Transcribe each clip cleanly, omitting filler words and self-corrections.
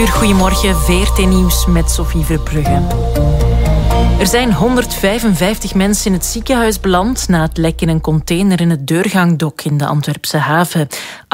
uur, goedemorgen, VRT Nieuws met Sophie Verbrugge. Er zijn 155 mensen in het ziekenhuis beland na het lek in een container in het deurgangdok in de Antwerpse haven.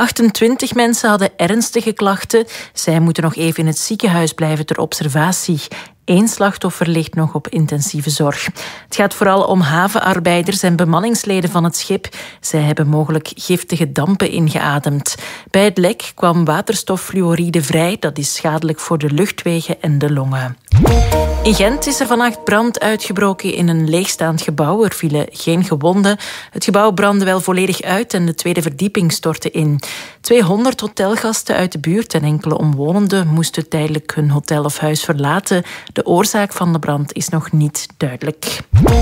28 mensen hadden ernstige klachten. Zij moeten nog even in het ziekenhuis blijven ter observatie. 1 slachtoffer ligt nog op intensieve zorg. Het gaat vooral om havenarbeiders en bemanningsleden van het schip. Zij hebben mogelijk giftige dampen ingeademd. Bij het lek kwam waterstoffluoride vrij. Dat is schadelijk voor de luchtwegen en de longen. In Gent is er vannacht brand uitgebroken in een leegstaand gebouw. Er vielen geen gewonden. Het gebouw brandde wel volledig uit en de tweede verdieping stortte in. 200 hotelgasten uit de buurt en enkele omwonenden moesten tijdelijk hun hotel of huis verlaten. De oorzaak van de brand is nog niet duidelijk.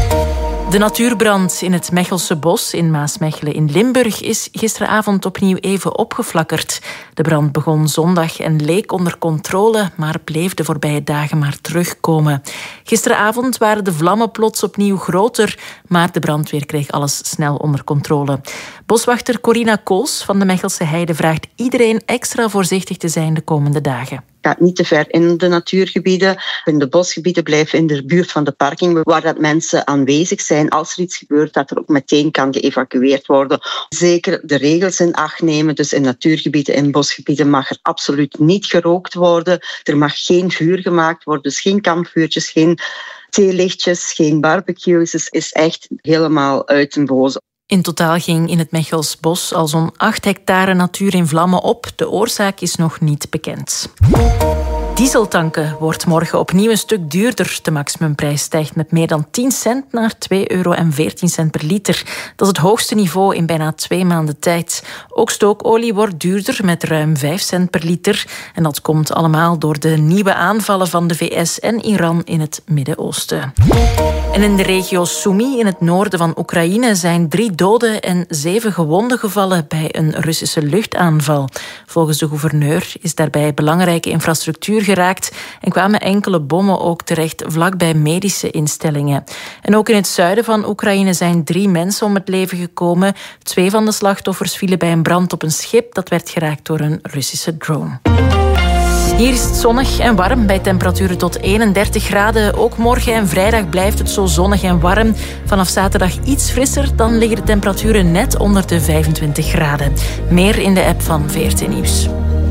De natuurbrand in het Mechelse bos in Maasmechelen in Limburg is gisteravond opnieuw even opgeflakkerd. De brand begon zondag en leek onder controle, maar bleef de voorbije dagen maar terugkomen. Gisteravond waren de vlammen plots opnieuw groter, maar de brandweer kreeg alles snel onder controle. Boswachter Corina Kools van de Mechelse Heide vraagt iedereen extra voorzichtig te zijn de komende dagen. Gaat niet te ver in de natuurgebieden. In de bosgebieden blijven in de buurt van de parking, waar dat mensen aanwezig zijn. Als er iets gebeurt, dat er ook meteen kan geëvacueerd worden. Zeker de regels in acht nemen. Dus in natuurgebieden en bosgebieden mag er absoluut niet gerookt worden. Er mag geen vuur gemaakt worden, dus geen kampvuurtjes, geen theelichtjes, geen barbecues. Het is echt helemaal uit den boze. In totaal ging in het Mechels bos al zo'n 8 hectare natuur in vlammen op. De oorzaak is nog niet bekend. Dieseltanken wordt morgen opnieuw een stuk duurder. De maximumprijs stijgt met meer dan 10 cent naar €2,14 per liter. Dat is het hoogste niveau in bijna 2 maanden tijd. Ook stookolie wordt duurder met ruim 5 cent per liter. En dat komt allemaal door de nieuwe aanvallen van de VS en Iran in het Midden-Oosten. En in de regio Sumy in het noorden van Oekraïne zijn 3 doden en 7 gewonden gevallen bij een Russische luchtaanval. Volgens de gouverneur is daarbij belangrijke infrastructuur geraakt en kwamen enkele bommen ook terecht vlakbij medische instellingen. En ook in het zuiden van Oekraïne zijn 3 mensen om het leven gekomen. 2 van de slachtoffers vielen bij een brand op een schip dat werd geraakt door een Russische drone. Hier is het zonnig en warm bij temperaturen tot 31 graden. Ook morgen en vrijdag blijft het zo zonnig en warm. Vanaf zaterdag iets frisser, dan liggen de temperaturen net onder de 25 graden. Meer in de app van VRT Nieuws.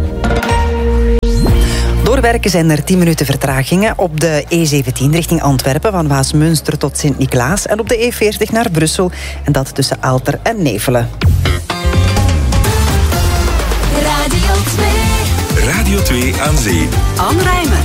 Doorwerken zijn er 10 minuten vertragingen op de E17 richting Antwerpen, van Waasmunster tot Sint-Niklaas, en op de E40 naar Brussel, en dat tussen Aalter en Nevelen. Radio 2 aan zee. Anne Rijmen.